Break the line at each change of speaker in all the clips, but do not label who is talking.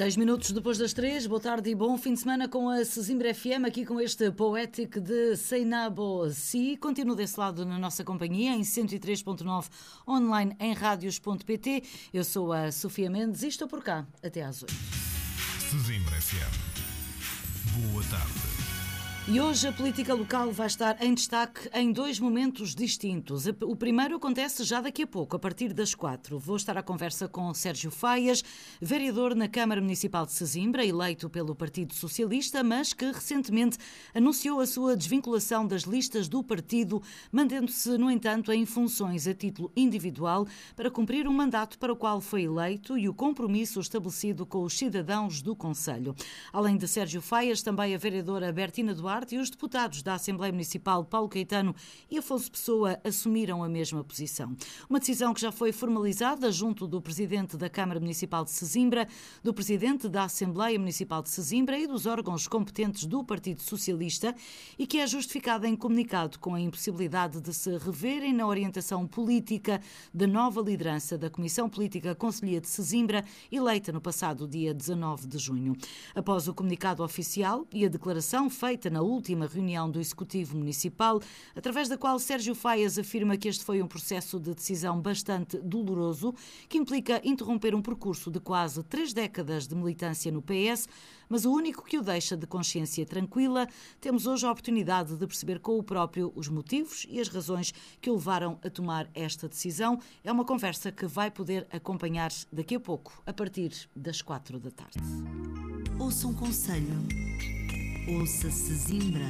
6 minutos depois das 3, boa tarde e bom fim de semana com a Sesimbra FM, aqui com este Poético de Seinabo Si. Continuo desse lado na nossa companhia, em 103.9, online em radios.pt. Eu sou a Sofia Mendes e estou por cá até às 8.
Sesimbra FM. Boa tarde.
E hoje a política local vai estar em destaque em dois momentos distintos. O primeiro acontece já daqui a pouco, a partir das 4. Vou estar à conversa com Sérgio Faias, vereador na Câmara Municipal de Sesimbra, eleito pelo Partido Socialista, mas que recentemente anunciou a sua desvinculação das listas do partido, mantendo-se, no entanto, em funções a título individual para cumprir um mandato para o qual foi eleito e o compromisso estabelecido com os cidadãos do concelho. Além de Sérgio Faias, também a vereadora Bertina Duarte e os deputados da Assembleia Municipal Paulo Caetano e Afonso Pessoa assumiram a mesma posição. Uma decisão que já foi formalizada junto do Presidente da Câmara Municipal de Sesimbra, do Presidente da Assembleia Municipal de Sesimbra e dos órgãos competentes do Partido Socialista e que é justificada em comunicado com a impossibilidade de se reverem na orientação política da nova liderança da Comissão Política Concelhia de Sesimbra, eleita no passado dia 19 de junho. Após o comunicado oficial e a declaração feita na última reunião do Executivo Municipal, através da qual Sérgio Faias afirma que este foi um processo de decisão bastante doloroso, que implica interromper um percurso de quase 3 décadas de militância no PS, mas o único que o deixa de consciência tranquila. Temos hoje a oportunidade de perceber com o próprio os motivos e as razões que o levaram a tomar esta decisão. É uma conversa que vai poder acompanhar daqui a pouco, a partir das 4 da tarde.
Ouça um conselho. Ouça Sesimbra.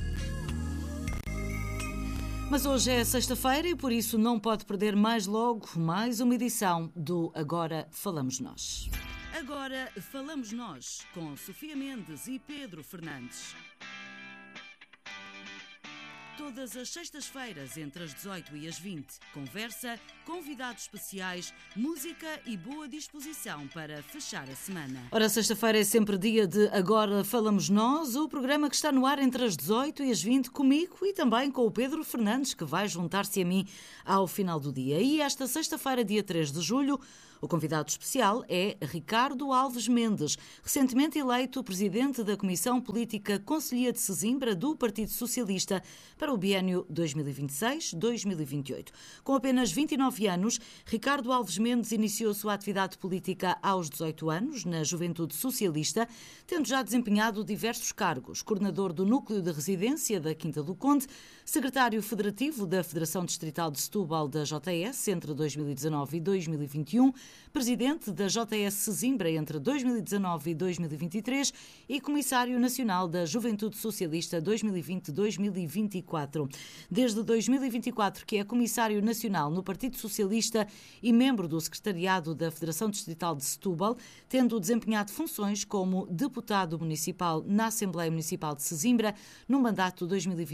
Mas hoje é sexta-feira e por isso não pode perder mais logo mais uma edição do Agora Falamos Nós. Agora Falamos Nós, com Sofia Mendes e Pedro Fernandes. Todas as sextas-feiras, entre as 18 e as 20. Conversa, convidados especiais, música e boa disposição para fechar a semana. Ora, sexta-feira é sempre dia de Agora Falamos Nós, o programa que está no ar entre as 18 e as 20, comigo e também com o Pedro Fernandes, que vai juntar-se a mim ao final do dia. E esta sexta-feira, dia 3 de julho, o convidado especial é Ricardo Alves Mendes, recentemente eleito presidente da Comissão Política Concelhia de Sesimbra do Partido Socialista para o biénio 2026-2028. Com apenas 29 anos, Ricardo Alves Mendes iniciou sua atividade política aos 18 anos, na Juventude Socialista, tendo já desempenhado diversos cargos: coordenador do Núcleo de Residência da Quinta do Conde, secretário federativo da Federação Distrital de Setúbal da JS entre 2019 e 2021, presidente da JS Sesimbra entre 2019 e 2023 e comissário nacional da Juventude Socialista 2020-2024. Desde 2024 que é comissário nacional no Partido Socialista e membro do secretariado da Federação Distrital de Setúbal, tendo desempenhado funções como deputado municipal na Assembleia Municipal de Sesimbra no mandato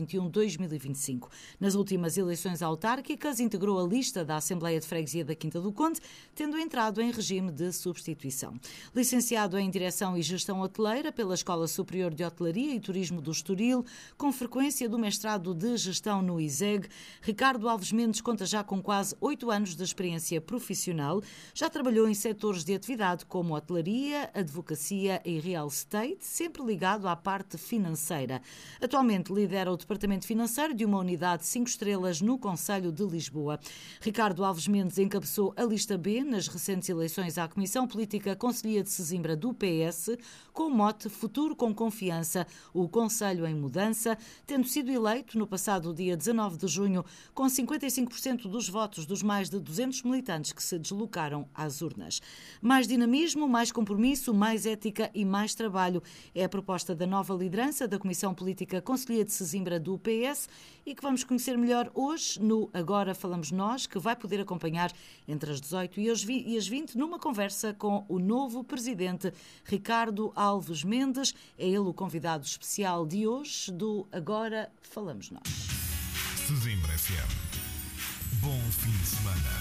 2021-2025. Nas últimas eleições autárquicas, integrou a lista da Assembleia de Freguesia da Quinta do Conde, tendo entrado em regime de substituição. Licenciado em Direção e Gestão Hoteleira pela Escola Superior de Hotelaria e Turismo do Estoril, com frequência do mestrado de Gestão no ISEG, Ricardo Alves Mendes conta já com quase 8 anos de experiência profissional. Já trabalhou em setores de atividade como hotelaria, advocacia e real estate, sempre ligado à parte financeira. Atualmente lidera o Departamento Financeiro de uma unidade 5 estrelas no Concelho de Lisboa. Ricardo Alves Mendes encabeçou a lista B nas recentes eleições à Comissão Política Concelhia de Sesimbra do PS, com o mote Futuro com Confiança, o Concelho em Mudança, tendo sido eleito no passado dia 19 de junho com 55% dos votos dos mais de 200 militantes que se deslocaram às urnas. Mais dinamismo, mais compromisso, mais ética e mais trabalho é a proposta da nova liderança da Comissão Política Concelhia de Sesimbra do PS e que vamos conhecer melhor hoje no Agora Falamos Nós, que vai poder acompanhar entre as 18 e as 20 numa conversa com o novo presidente Ricardo Alves Mendes. É ele o convidado especial de hoje do Agora Falamos Nós.
Sesimbra FM. Bom fim de semana.